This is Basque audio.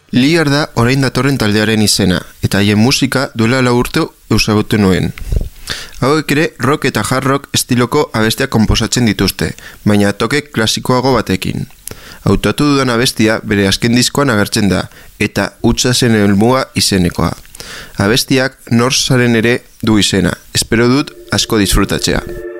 Liar da orain datorren taldearen izena, eta haien musika duela 4 urte ezagutu nuen. Hauek ere rock eta hard rock estiloko abestiak konposatzen dituzte, baina toke klasikoago batekin. Hautatu dudan abestia bere azken diskoan agertzen da, eta hutsa zen helmuga izenekoa. Abestiak nor zaren ere du izena, espero dut asko disfrutatzea.